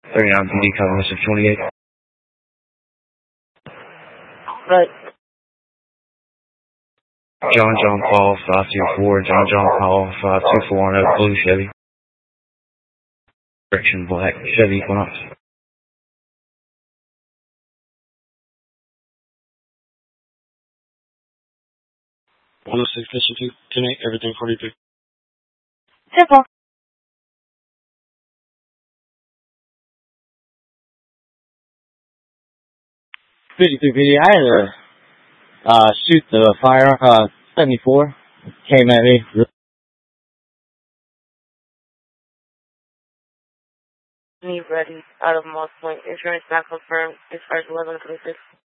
39 PD, cover Mississippi 28. Right. John Paul 524, John Paul 524 on a blue Chevy. Correction, black Chevy Equinox. 106 Mission 2, 10-8, everything 43. Simple. 53 PD. I had to shoot the fire. 74 came at me. Me ready out of Moss Point. Insurance not confirmed as far as 11:26.